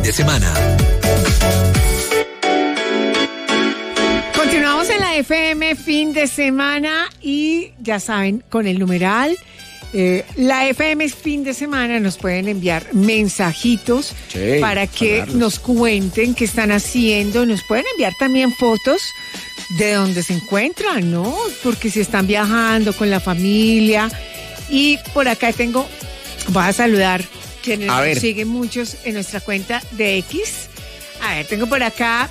De semana. Continuamos en la FM fin de semana y ya saben, con el numeral la FM fin de semana nos pueden enviar mensajitos para que nos cuenten qué están haciendo. Nos pueden enviar también fotos de donde se encuentran, ¿no? Porque si están viajando con la familia. Y por acá voy a saludar quienes nos siguen muchos en nuestra cuenta de X. A ver, tengo por acá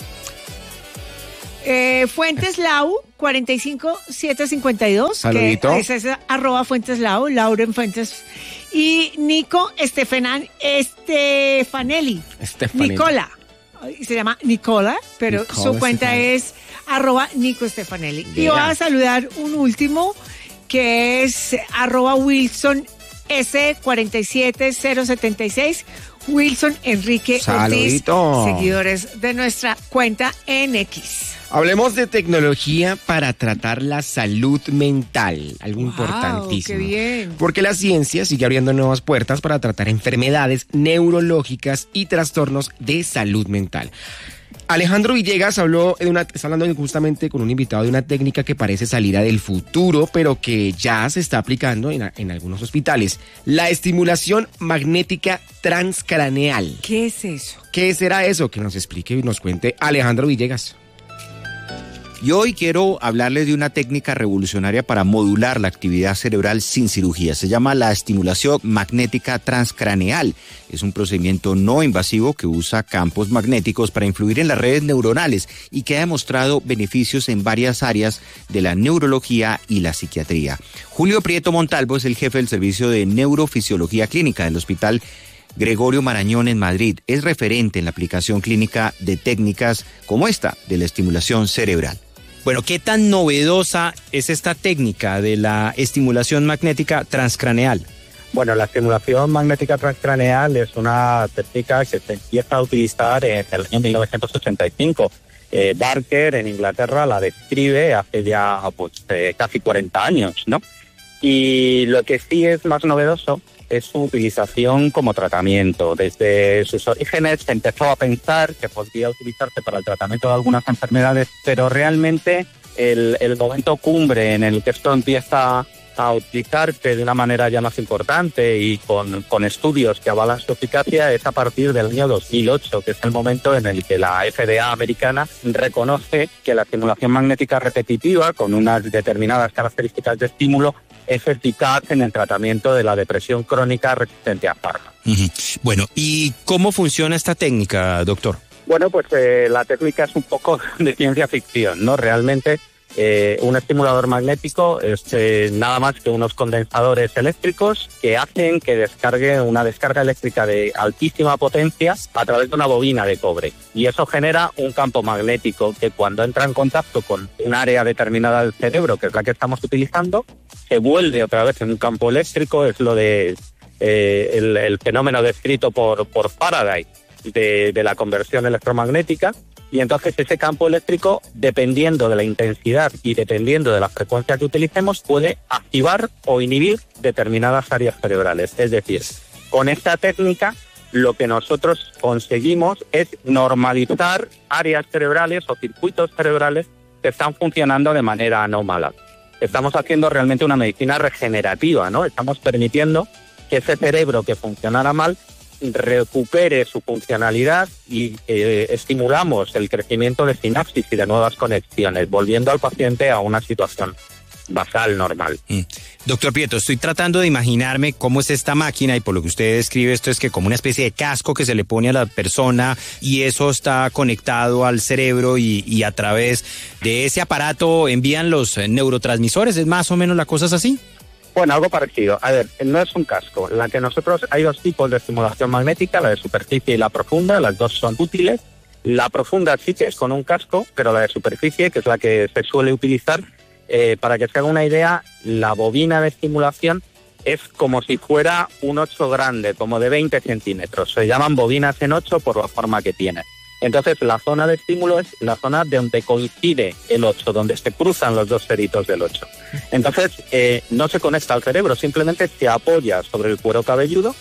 Fuentes Lau 45752. Saludito. Que es @Fuentes Lau, Lauren Fuentes. Y Nico Stefanelli. Nicola. Se llama Nicola, pero su cuenta es @Nico Stefanelli. Y voy a saludar un último que es @Wilson S47076. Wilson Enrique Ortiz, seguidores de nuestra cuenta en X. Hablemos de tecnología para tratar la salud mental, algo importantísimo. ¡Qué bien! Porque la ciencia sigue abriendo nuevas puertas para tratar enfermedades neurológicas y trastornos de salud mental. Alejandro Villegas está hablando justamente con un invitado de una técnica que parece salida del futuro, pero que ya se está aplicando en algunos hospitales. La estimulación magnética transcraneal. ¿Qué es eso? ¿Qué será eso? Que nos explique y nos cuente Alejandro Villegas. Y hoy quiero hablarles de una técnica revolucionaria para modular la actividad cerebral sin cirugía. Se llama la estimulación magnética transcraneal. Es un procedimiento no invasivo que usa campos magnéticos para influir en las redes neuronales y que ha demostrado beneficios en varias áreas de la neurología y la psiquiatría. Julio Prieto Montalvo es el jefe del servicio de neurofisiología clínica del Hospital Gregorio Marañón en Madrid. Es referente en la aplicación clínica de técnicas como esta de la estimulación cerebral. Bueno, ¿qué tan novedosa es esta técnica de la estimulación magnética transcraneal? Bueno, la estimulación magnética transcraneal es una técnica que se empieza a utilizar en el año 1985. Barker en Inglaterra la describe hace ya casi 40 años, ¿no? Y lo que sí es más novedoso es su utilización como tratamiento. Desde sus orígenes se empezó a pensar que podría utilizarse para el tratamiento de algunas enfermedades, pero realmente el momento cumbre en el que esto empieza a utilizarse de una manera ya más importante y con estudios que avalan su eficacia es a partir del año 2008, que es el momento en el que la FDA americana reconoce que la estimulación magnética repetitiva, con unas determinadas características de estímulo, es eficaz en el tratamiento de la depresión crónica resistente a fármacos. Bueno, ¿y cómo funciona esta técnica, doctor? Bueno, pues la técnica es un poco de ciencia ficción, ¿no? Realmente un estimulador magnético es nada más que unos condensadores eléctricos que hacen que descargue una descarga eléctrica de altísima potencia a través de una bobina de cobre. Y eso genera un campo magnético que cuando entra en contacto con un área determinada del cerebro, que es la que estamos utilizando, se vuelve otra vez en un campo eléctrico. Es lo de el fenómeno descrito por Faraday de la conversión electromagnética. Y entonces ese campo eléctrico, dependiendo de la intensidad y dependiendo de la frecuencia que utilicemos, puede activar o inhibir determinadas áreas cerebrales. Es decir, con esta técnica lo que nosotros conseguimos es normalizar áreas cerebrales o circuitos cerebrales que están funcionando de manera anómala. Estamos haciendo realmente una medicina regenerativa, ¿no? Estamos permitiendo que ese cerebro que funcionara mal recupere su funcionalidad y estimulamos el crecimiento de sinapsis y de nuevas conexiones, volviendo al paciente a una situación basal, normal. Doctor Prieto, estoy tratando de imaginarme cómo es esta máquina y por lo que usted describe esto es que como una especie de casco que se le pone a la persona y eso está conectado al cerebro y a través de ese aparato envían los neurotransmisores, ¿es más o menos la cosa es así? Bueno, algo parecido. A ver, no es un casco. Hay dos tipos de estimulación magnética, la de superficie y la profunda. Las dos son útiles. La profunda sí que es con un casco, pero la de superficie, que es la que se suele utilizar, para que se haga una idea, la bobina de estimulación es como si fuera un 8 grande, como de 20 centímetros. Se llaman bobinas en 8 por la forma que tiene. Entonces, la zona de estímulo es la zona de donde coincide el 8, donde se cruzan los dos ceritos del 8. Entonces, no se conecta al cerebro, simplemente se apoya sobre el cuero cabelludo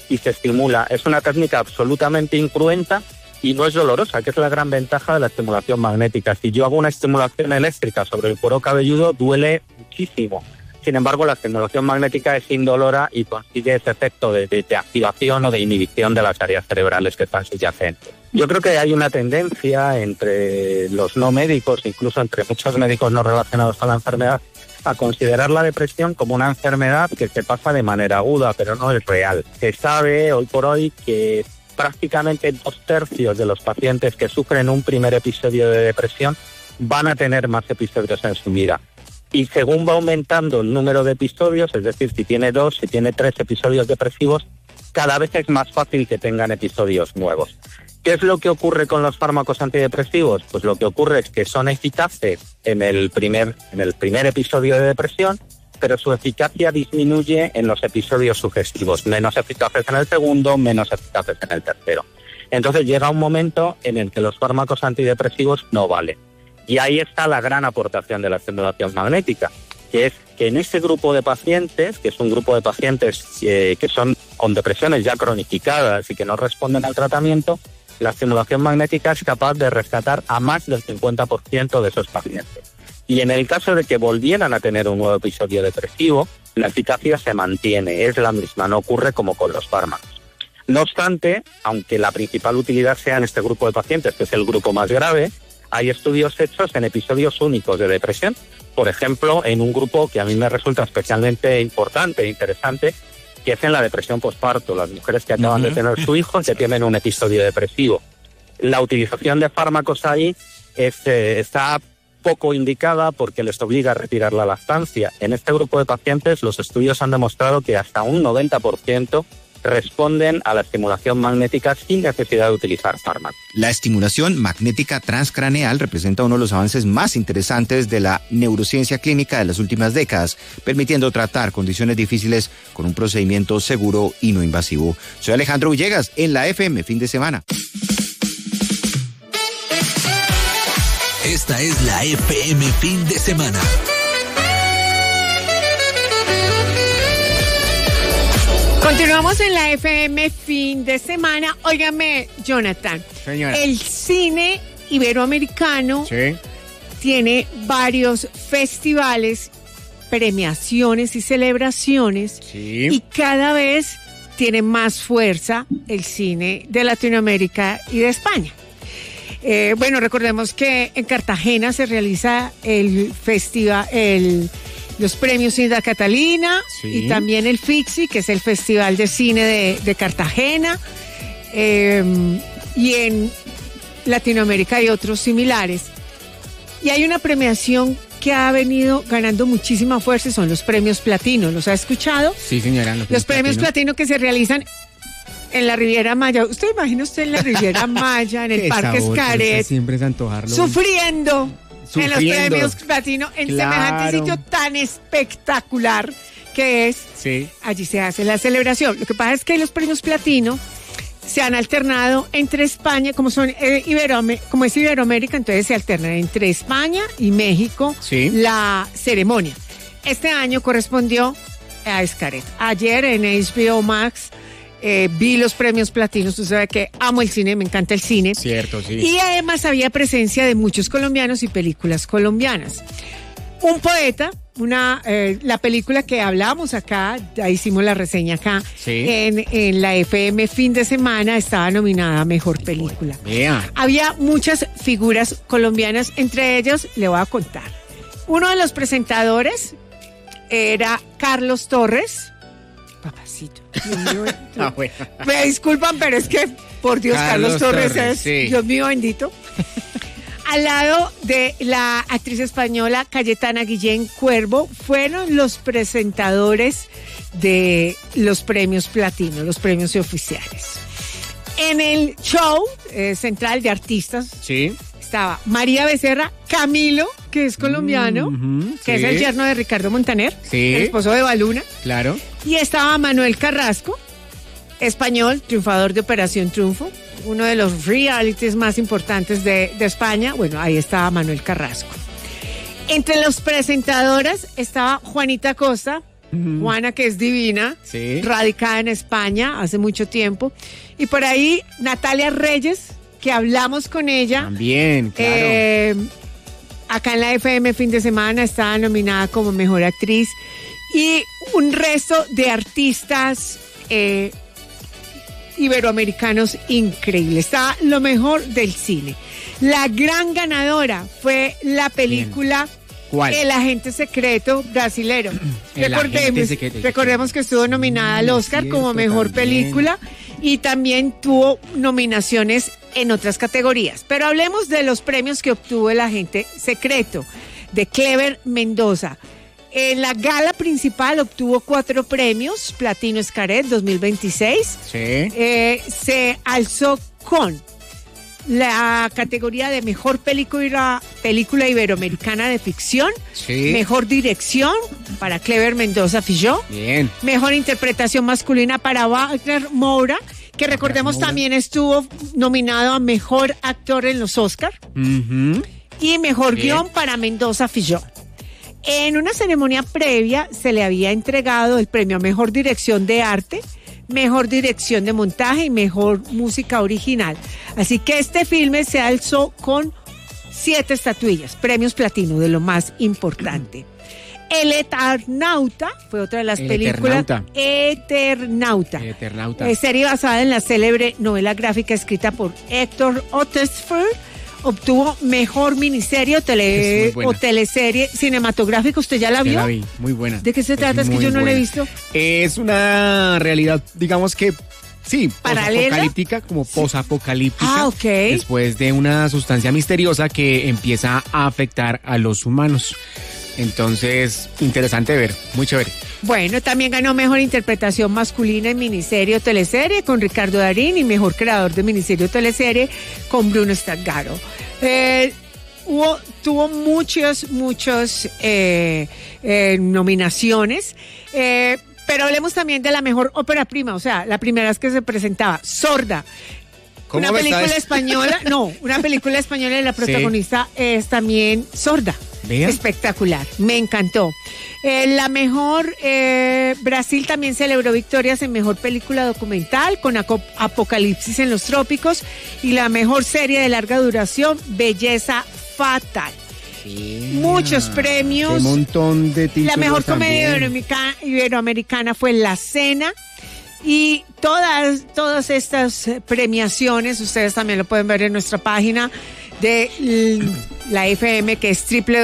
y se estimula. Es una técnica absolutamente incruenta y no es dolorosa, que es la gran ventaja de la estimulación magnética. Si yo hago una estimulación eléctrica sobre el cuero cabelludo, duele muchísimo. Sin embargo, la estimulación magnética es indolora y consigue ese efecto de activación o de inhibición de las áreas cerebrales que están subyacentes. Yo creo que hay una tendencia entre los no médicos, incluso entre muchos médicos no relacionados con la enfermedad, a considerar la depresión como una enfermedad que se pasa de manera aguda, pero no es real. Se sabe hoy por hoy que prácticamente 2/3 de los pacientes que sufren un primer episodio de depresión van a tener más episodios en su vida. Y según va aumentando el número de episodios, es decir, si tiene 2, si tiene 3 episodios depresivos, cada vez es más fácil que tengan episodios nuevos. ¿Qué es lo que ocurre con los fármacos antidepresivos? Pues lo que ocurre es que son eficaces en el primer episodio de depresión, pero su eficacia disminuye en los episodios sugestivos, menos eficaces en el segundo, menos eficaces en el tercero. Entonces llega un momento en el que los fármacos antidepresivos no valen. Y ahí está la gran aportación de la estimulación magnética, que es que en ese grupo de pacientes, que es un grupo de pacientes que son con depresiones ya cronificadas y que no responden al tratamiento, la estimulación magnética es capaz de rescatar a más del 50% de esos pacientes. Y en el caso de que volvieran a tener un nuevo episodio depresivo, la eficacia se mantiene, es la misma, no ocurre como con los fármacos. No obstante, aunque la principal utilidad sea en este grupo de pacientes, que es el grupo más grave, hay estudios hechos en episodios únicos de depresión. Por ejemplo, en un grupo que a mí me resulta especialmente importante e interesante, que es en la depresión posparto, las mujeres que acaban de tener su hijo que tienen un episodio depresivo. La utilización de fármacos ahí está poco indicada porque les obliga a retirar la lactancia. En este grupo de pacientes los estudios han demostrado que hasta un 90% responden a la estimulación magnética sin necesidad de utilizar fármacos. La estimulación magnética transcraneal representa uno de los avances más interesantes de la neurociencia clínica de las últimas décadas, permitiendo tratar condiciones difíciles con un procedimiento seguro y no invasivo. Soy Alejandro Villegas en la FM Fin de Semana. Esta es la FM Fin de Semana. Continuamos en la FM Fin de Semana. Óigame, Jonathan. Señora. El cine iberoamericano tiene varios festivales, premiaciones y celebraciones. Y cada vez tiene más fuerza el cine de Latinoamérica y de España. Bueno, recordemos que en Cartagena se realiza el festival, los premios Cinta Catalina y también el FICSI, que es el Festival de Cine de Cartagena. Y en Latinoamérica hay otros similares. Y hay una premiación que ha venido ganando muchísima fuerza, son los premios Platino. ¿Los ha escuchado? Sí, señora. Los premios Platino que se realizan en la Riviera Maya. ¿Usted imagina en la Riviera Maya, en el Parque Xcaret, siempre es antojarlo, sufriendo en los premios Platino, en semejante sitio tan espectacular que es? Allí se hace la celebración. Lo que pasa es que los premios Platino se han alternado entre España, como es Iberoamérica, entonces se alternan entre España y México la ceremonia. Este año correspondió a Xcaret. Ayer en HBO Max vi los premios Platinos. Tú sabes que amo el cine, me encanta el cine. Cierto, sí. Y además había presencia de muchos colombianos y películas colombinas. Un poeta, la película que hablamos acá, ya hicimos la reseña acá, en la FM Fin de Semana, estaba nominada a Mejor Película. Había muchas figuras colombianas, entre ellos le voy a contar. Uno de los presentadores era Carlos Torres. Papacito. Me disculpan, pero es que, por Dios, Carlos Torres es, Dios mío bendito. Al lado de la actriz española Cayetana Guillén Cuervo, fueron los presentadores de los premios Platino, los premios oficiales. En el show central de artistas estaba María Becerra, Camilo, que es colombiano, que es el yerno de Ricardo Montaner, el esposo de Baluna. Claro. Y estaba Manuel Carrasco, español, triunfador de Operación Triunfo, uno de los realities más importantes de España. Bueno, ahí estaba Manuel Carrasco. Entre los presentadoras estaba Juanita Costa, Juana, que es divina, Sí. radicada en España hace mucho tiempo. Y por ahí Natalia Reyes, que hablamos con ella. También, claro. Acá en la FM Fin de Semana estaba nominada como Mejor Actriz. Y un resto de artistas iberoamericanos increíbles. Está lo mejor del cine. La gran ganadora fue la película ¿Cuál? El Agente Secreto brasilero. El Agente Secreto. Recordemos que estuvo nominada al Oscar cierto, como Mejor también. Película y también tuvo nominaciones en otras categorías. Pero hablemos de los premios que obtuvo El Agente Secreto de Clever Mendoza. En la gala principal obtuvo 4 premios, Platino Xcaret 2026. Sí. Se alzó con la categoría de Mejor Película Iberoamericana de Ficción, Sí. Mejor Dirección para Clever Mendoza Filló, Bien. Mejor Interpretación Masculina para Wagner Moura, que recordemos Moura. también estuvo nominado a Mejor Actor en los Oscar, Ujú. y Mejor Bien. Guión para Mendoza Filló. En una ceremonia previa se le había entregado el premio a Mejor Dirección de Arte, Mejor Dirección de Montaje y Mejor Música Original. Así que este filme se alzó con 7 estatuillas, premios platino, de lo más importante. El Eternauta fue otra de las El películas. Eternauta. Eternauta. Serie basada en la célebre novela gráfica escrita por Héctor Otesfer. Obtuvo Mejor Miniserie Es muy buena. o teleserie cinematográfica. ¿Usted ya la Ya vio? la vi, muy buena. ¿De qué se trata? Es que muy yo no la he buena. visto. Es una realidad, digamos que, sí, ¿Paralela? posapocalíptica, como posapocalíptica. Ah, ok. Después de una sustancia misteriosa que empieza a afectar a los humanos. Entonces, interesante ver, muy chévere. Bueno, también ganó Mejor Interpretación Masculina en Miniserie o Teleserie con Ricardo Darín y Mejor Creador de Miniserie o Teleserie con Bruno Staggaro. Tuvo muchos nominaciones, pero hablemos también de la Mejor Ópera Prima, o sea, la primera vez que se presentaba, Sorda. ¿Cómo Una me película está- española, no, una película española y la protagonista es también sorda. Vea. Espectacular, me encantó. La mejor, Brasil también celebró victorias en Mejor Película Documental con Apocalipsis en los Trópicos y la mejor serie de larga duración, Belleza Fatal. Muchos premios. Un montón de títulos. La mejor comedia también. iberoamericana fue La Cena. Y todas estas premiaciones, ustedes también lo pueden ver en nuestra página de la FM, que es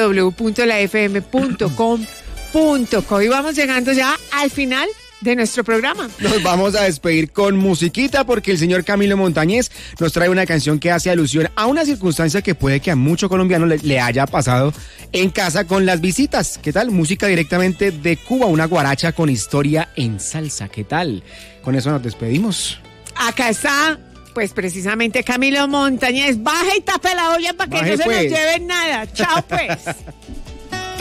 www.lafm.com.co. Y vamos llegando ya al final de nuestro programa. Nos vamos a despedir con musiquita porque el señor Camilo Montañez nos trae una canción que hace alusión a una circunstancia que puede que a muchos colombianos le haya pasado en casa con las visitas. ¿Qué tal? Música directamente de Cuba, una guaracha con historia en salsa. ¿Qué tal? Con eso nos despedimos. Acá está, pues precisamente Camilo Montañez. Baja y tape la olla para que Baje, no se pues. nos lleven nada. Chao, pues.